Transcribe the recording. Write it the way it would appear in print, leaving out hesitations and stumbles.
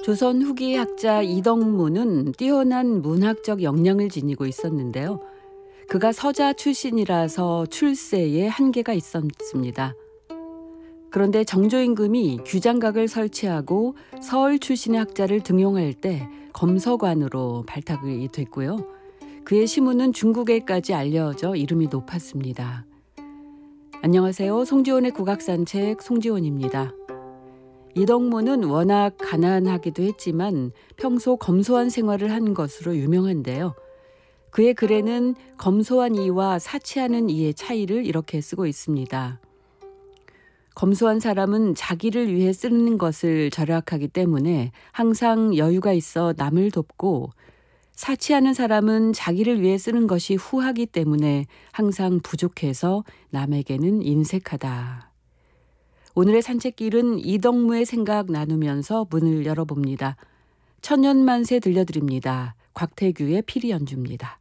조선 후기 학자 이덕무는 뛰어난 문학적 역량을 지니고 있었는데요. 그가 서자 출신이라서 출세에 한계가 있었습니다. 그런데 정조임금이 규장각을 설치하고 서울 출신의 학자를 등용할 때 검서관으로 발탁이 됐고요. 그의 시문은 중국에까지 알려져 이름이 높았습니다. 안녕하세요. 송지원의 국악산책 송지원입니다. 이덕무는 워낙 가난하기도 했지만 평소 검소한 생활을 한 것으로 유명한데요. 그의 글에는 검소한 이와 사치하는 이의 차이를 이렇게 쓰고 있습니다. 검소한 사람은 자기를 위해 쓰는 것을 절약하기 때문에 항상 여유가 있어 남을 돕고, 사치하는 사람은 자기를 위해 쓰는 것이 후하기 때문에 항상 부족해서 남에게는 인색하다. 오늘의 산책길은 이덕무의 생각 나누면서 문을 열어봅니다. 천년만세 들려드립니다. 곽태규의 피리 연주입니다.